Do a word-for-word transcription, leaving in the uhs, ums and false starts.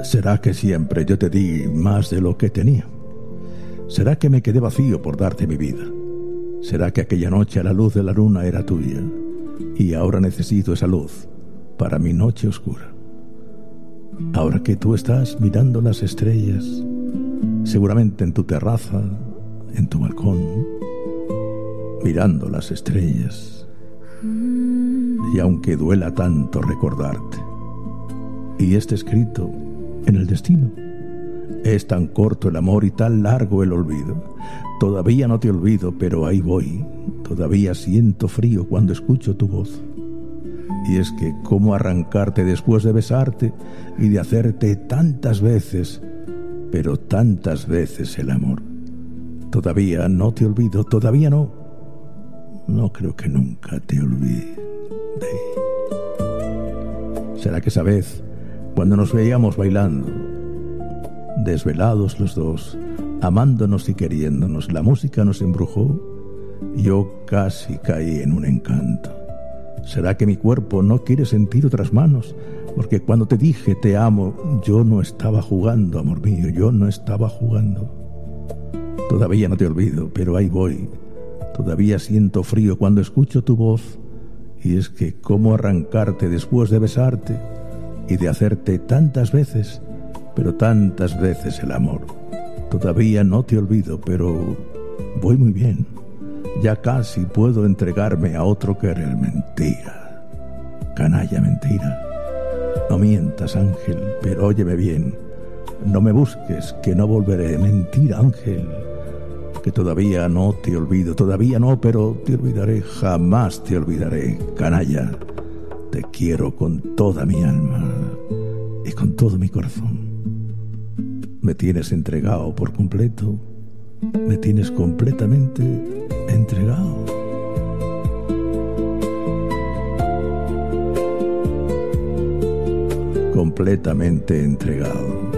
¿Será que siempre yo te di más de lo que tenía? ¿Será que me quedé vacío por darte mi vida? ¿Será que aquella noche a la luz de la luna era tuya y ahora necesito esa luz para mi noche oscura? Ahora que tú estás mirando las estrellas, seguramente en tu terraza, en tu balcón, mirando las estrellas, y aunque duela tanto recordarte, y esté escrito en el destino, es tan corto el amor y tan largo el olvido. Todavía no te olvido, pero ahí voy. Todavía siento frío cuando escucho tu voz. Y es que cómo arrancarte después de besarte y de hacerte tantas veces, pero tantas veces el amor. Todavía no te olvido, todavía no. No creo que nunca te olvide. ¿Será que esa vez, cuando nos veíamos bailando, desvelados los dos, amándonos y queriéndonos, la música nos embrujó? Yo casi caí en un encanto. ¿Será que mi cuerpo no quiere sentir otras manos? Porque cuando te dije te amo, yo no estaba jugando, amor mío, yo no estaba jugando. Todavía no te olvido, pero ahí voy. Todavía siento frío cuando escucho tu voz. Y es que cómo arrancarte después de besarte y de hacerte tantas veces, pero tantas veces el amor. Todavía no te olvido, pero voy muy bien. Ya casi puedo entregarme a otro querer. Mentira, canalla, mentira. No mientas, Ángel, pero óyeme bien. No me busques, que no volveré. Mentira, Ángel, que todavía no te olvido. Todavía no, pero te olvidaré. Jamás te olvidaré, canalla. Te quiero con toda mi alma y con todo mi corazón. Me tienes entregado por completo. Me tienes completamente entregado. Completamente entregado.